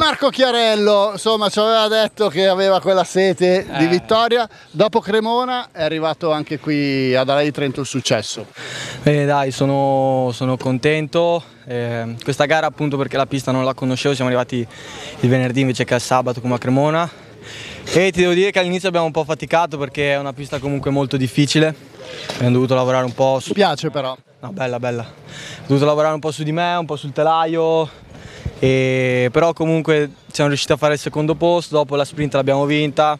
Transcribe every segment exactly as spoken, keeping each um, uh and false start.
Marco Chiarello, insomma, ci aveva detto che aveva quella sete eh. di vittoria. Dopo Cremona è arrivato anche qui ad Ala di Trento il successo. Bene, dai, sono, sono contento. Eh, questa gara, appunto, perché la pista non la conoscevo, siamo arrivati il venerdì invece che il sabato come a Cremona. E ti devo dire che all'inizio abbiamo un po' faticato perché è una pista comunque molto difficile. Abbiamo dovuto lavorare un po' su... Mi piace però. No, bella, bella. Ho dovuto lavorare un po' su di me, un po' sul telaio. E però comunque siamo riusciti a fare il secondo posto, dopo la sprint l'abbiamo vinta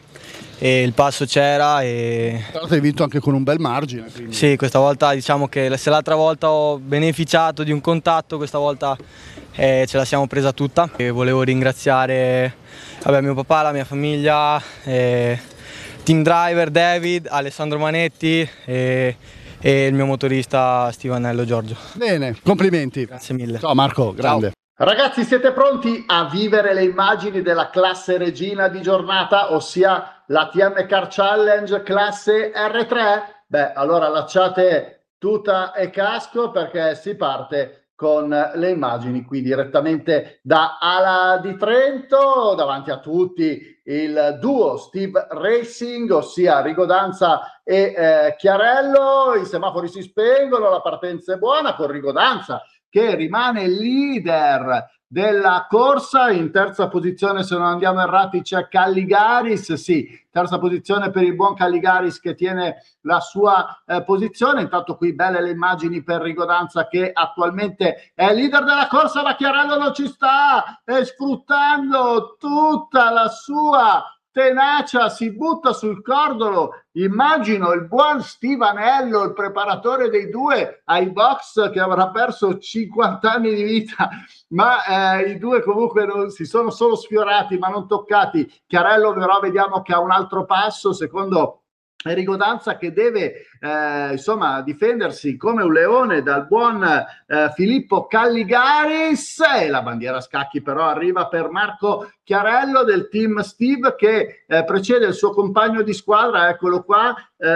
e il passo c'era. E... Tra l'altro hai vinto anche con un bel margine. Quindi. Sì, questa volta diciamo che se l'altra volta ho beneficiato di un contatto, questa volta eh, ce la siamo presa tutta. E volevo ringraziare vabbè, mio papà, la mia famiglia, eh, team driver David, Alessandro Manetti e, e il mio motorista Stivanello Giorgio. Bene, complimenti. Grazie mille. Ciao Marco, grande. Ciao. Ragazzi, siete pronti a vivere le immagini della classe regina di giornata, ossia la T M Car Challenge classe R tre? Beh, allora lasciate tuta e casco perché si parte con le immagini qui direttamente da Ala di Trento, davanti a tutti il duo Steve Racing, ossia Rigodanza e eh, Chiarello. I semafori si spengono, la partenza è buona con Rigodanza che rimane leader della corsa. In terza posizione, se non andiamo errati, c'è Calligaris. Sì, terza posizione per il buon Calligaris che tiene la sua eh, posizione. Intanto qui belle le immagini per Rigodanza che attualmente è leader della corsa, ma Chiarello non ci sta, e sfruttando tutta la sua tenacia si butta sul cordolo. Immagino il buon Stivanello, il preparatore dei due ai box, che avrà perso cinquanta anni di vita, ma eh, i due comunque non, si sono solo sfiorati ma non toccati. Chiarello però vediamo che ha un altro passo, secondo Rigodanza, che deve eh, insomma difendersi come un leone dal buon eh, Filippo Calligaris, e la bandiera a scacchi però arriva per Marco Chiarello del team Steve che eh, precede il suo compagno di squadra, eccolo qua,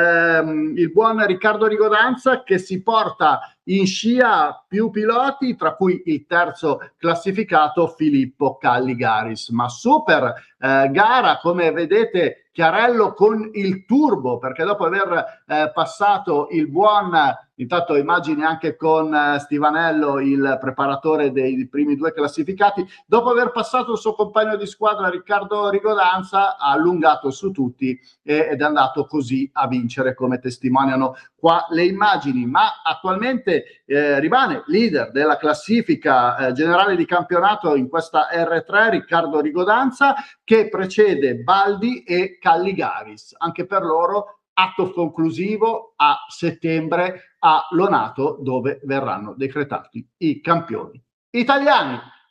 ehm, il buon Riccardo Rigodanza, che si porta in scia più piloti, tra cui il terzo classificato Filippo Calligaris. Ma super eh, gara, come vedete Chiarello con il turbo, perché dopo aver eh, passato il buon, intanto immagini anche con eh, Stivanello, il preparatore dei primi due classificati, dopo aver passato il suo compagno di squadra Riccardo Rigodanza, ha allungato su tutti eh, ed è andato così a vincere, come testimoniano qua le immagini. Ma attualmente eh, rimane leader della classifica eh, generale di campionato in questa R tre Riccardo Rigodanza, che precede Baldi e Calligaris. Anche per loro atto conclusivo a settembre a Lonato, dove verranno decretati i campioni italiani.